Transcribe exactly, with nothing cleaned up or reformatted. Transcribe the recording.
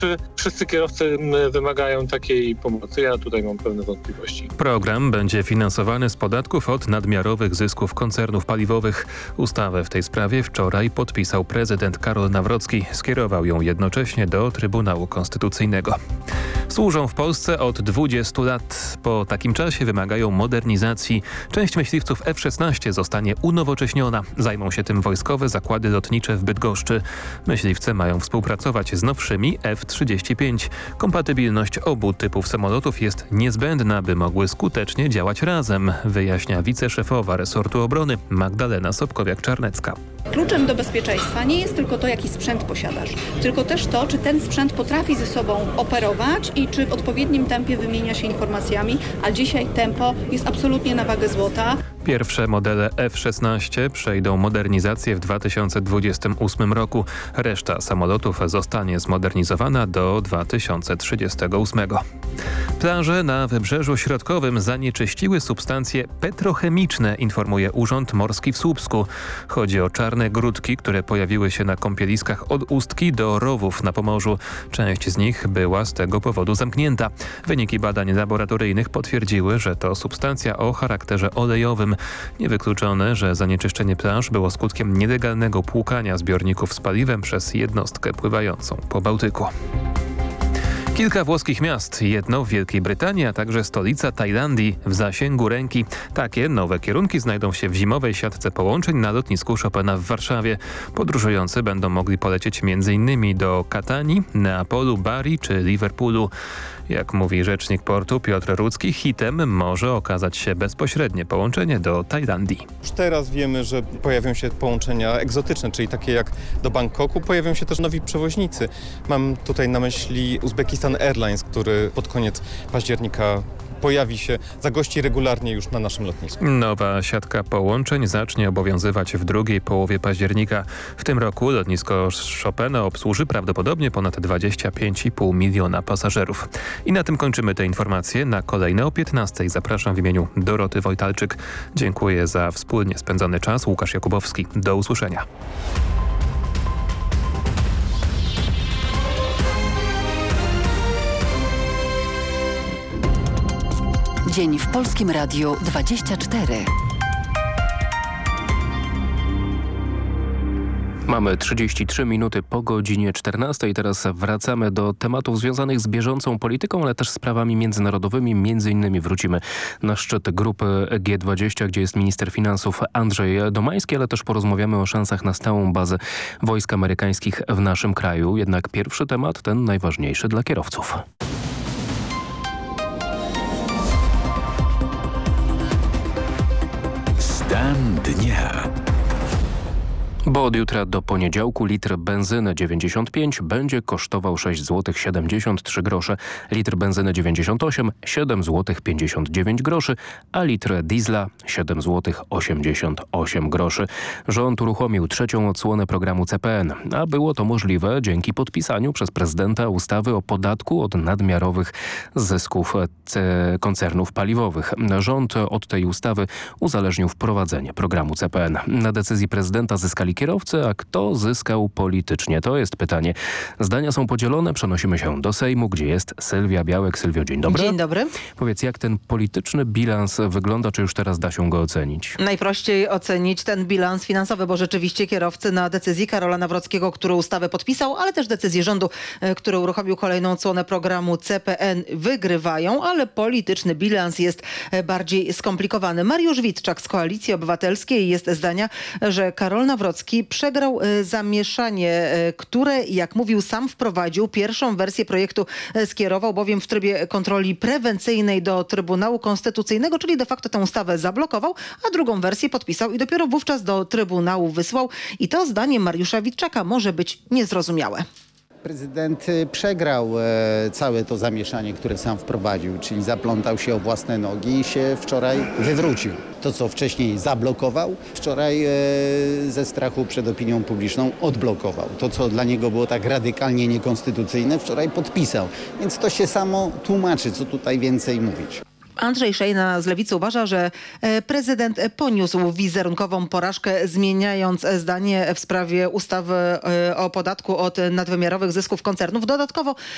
czy wszyscy kierowcy wymagają takiej pomocy? Ja tutaj mam pewne wątpliwości. Program będzie finansowany z podatków od nadmiarowych zysków koncernów paliwowych. Ustawę w tej sprawie wczoraj podpisał prezydent Karol Nawrocki. Skierował ją jednocześnie do Trybunału Konstytucyjnego. Służą w Polsce od dwudziestu lat. Po takim czasie wymagają modernizacji. Część myśliwców F szesnaście zostanie unowocześniona. Zajmą się tym wojskowe zakłady lotnicze w Bydgoszczy. Myśliwce mają współpracować z nowszymi F trzydzieści pięć. Kompatybilność obu typów samolotów jest niezbędna, by mogły skutecznie działać razem, wyjaśnia wiceszefowa resortu obrony Magdalena Sobkowiak-Czarnecka. Kluczem do bezpieczeństwa nie jest tylko to, jaki sprzęt posiadasz, tylko też to, czy ten sprzęt potrafi ze sobą operować i czy w odpowiednim tempie wymienia się informacjami, a dzisiaj tempo jest absolutnie na wagę złota. Pierwsze modele F szesnaście przejdą modernizację w dwa tysiące dwudziestym ósmym roku. Reszta samolotów zostanie zmodernizowana do dwa tysiące trzydziestego ósmego. Plaże na Wybrzeżu Środkowym zanieczyściły substancje petrochemiczne, informuje Urząd Morski w Słupsku. Chodzi o czarne grudki, które pojawiły się na kąpieliskach od Ustki do Rowów na Pomorzu. Część z nich była z tego powodu zamknięta. Wyniki badań laboratoryjnych potwierdziły, że to substancja o charakterze olejowym. Niewykluczone, że zanieczyszczenie plaż było skutkiem nielegalnego płukania zbiorników z paliwem przez jednostkę pływającą po Bałtyku. Kilka włoskich miast, jedno w Wielkiej Brytanii, a także stolica Tajlandii w zasięgu ręki. Takie nowe kierunki znajdą się w zimowej siatce połączeń na lotnisku Chopina w Warszawie. Podróżujący będą mogli polecieć między innymi do Katanii, Neapolu, Bari czy Liverpoolu. Jak mówi rzecznik portu Piotr Rudzki, hitem może okazać się bezpośrednie połączenie do Tajlandii. Już teraz wiemy, że pojawią się połączenia egzotyczne, czyli takie jak do Bangkoku. Pojawią się też nowi przewoźnicy. Mam tutaj na myśli Uzbekistan Airlines, który pod koniec października pojawi się, zagości regularnie już na naszym lotnisku. Nowa siatka połączeń zacznie obowiązywać w drugiej połowie października. W tym roku lotnisko Chopina obsłuży prawdopodobnie ponad dwadzieścia pięć i pół miliona pasażerów. I na tym kończymy te informacje. Na kolejne o piętnastej zapraszam w imieniu Doroty Wojtalczyk. Dziękuję za wspólnie spędzony czas. Łukasz Jakubowski. Do usłyszenia. Dzień w Polskim Radiu dwadzieścia cztery. Mamy trzydzieści trzy minuty po godzinie czternastej. Teraz wracamy do tematów związanych z bieżącą polityką, ale też sprawami międzynarodowymi. Między innymi wrócimy na szczyt grupy G dwadzieścia, gdzie jest minister finansów Andrzej Domański, ale też porozmawiamy o szansach na stałą bazę wojsk amerykańskich w naszym kraju. Jednak pierwszy temat, ten najważniejszy dla kierowców. Stan dnia. Bo od jutra do poniedziałku litr benzyny dziewięćdziesiąt pięć będzie kosztował sześć złotych siedemdziesiąt trzy grosze, litr benzyny dziewięćdziesiąt osiem siedem złotych pięćdziesiąt dziewięć groszy, a litr diesla siedem złotych osiemdziesiąt osiem groszy. Rząd uruchomił trzecią odsłonę programu C P N, a było to możliwe dzięki podpisaniu przez prezydenta ustawy o podatku od nadmiarowych zysków koncernów paliwowych. Rząd od tej ustawy uzależnił wprowadzenie programu C P N. Na decyzji prezydenta zyskali kierowcy, a kto zyskał politycznie? To jest pytanie. Zdania są podzielone. Przenosimy się do Sejmu, gdzie jest Sylwia Białek. Sylwio, dzień dobry. Dzień dobry. Powiedz, jak ten polityczny bilans wygląda? Czy już teraz da się go ocenić? Najprościej ocenić ten bilans finansowy, bo rzeczywiście kierowcy na decyzji Karola Nawrockiego, który ustawę podpisał, ale też decyzji rządu, który uruchomił kolejną odsłonę programu C P N, wygrywają, ale polityczny bilans jest bardziej skomplikowany. Mariusz Witczak z Koalicji Obywatelskiej jest zdania, że Karol Nawrocki przegrał zamieszanie, które, jak mówił, sam wprowadził. Pierwszą wersję projektu skierował bowiem w trybie kontroli prewencyjnej do Trybunału Konstytucyjnego, czyli de facto tę ustawę zablokował, a drugą wersję podpisał i dopiero wówczas do Trybunału wysłał. I to zdaniem Mariusza Witczaka może być niezrozumiałe. Prezydent przegrał całe to zamieszanie, które sam wprowadził, czyli zaplątał się o własne nogi i się wczoraj wywrócił. To, co wcześniej zablokował, wczoraj ze strachu przed opinią publiczną odblokował. To, co dla niego było tak radykalnie niekonstytucyjne, wczoraj podpisał. Więc to się samo tłumaczy, co tutaj więcej mówić. Andrzej Szejna z Lewicy uważa, że prezydent poniósł wizerunkową porażkę, zmieniając zdanie w sprawie ustawy o podatku od nadwymiarowych zysków koncernów. Dodatkowo